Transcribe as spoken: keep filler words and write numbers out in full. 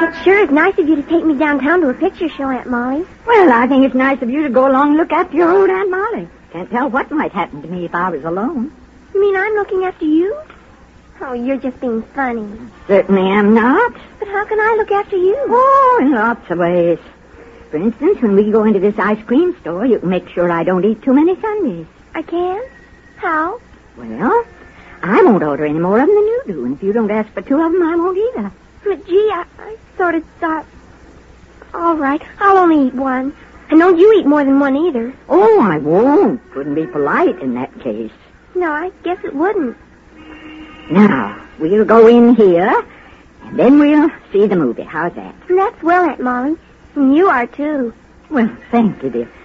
It sure is nice of you to take me downtown to a picture show, Aunt Molly. Well, I think it's nice of you to go along and look after your old Aunt Molly. Can't tell what might happen to me if I was alone. You mean I'm looking after you? Oh, you're just being funny. Certainly am not. But how can I look after you? Oh, in lots of ways. For instance, when we go into this ice cream store, you can make sure I don't eat too many sundaes. I can? How? Well, I won't order any more of them than you do, and if you don't ask for two of them, I won't either. But, gee, I, I sort of thought... All right, I'll only eat one. And don't you eat more than one either. Oh, I won't. Wouldn't be polite in that case. No, I guess it wouldn't. Now, we'll go in here, and then we'll see the movie. How's that? And that's well, Aunt Molly. And you are, too. Well, thank you, dear.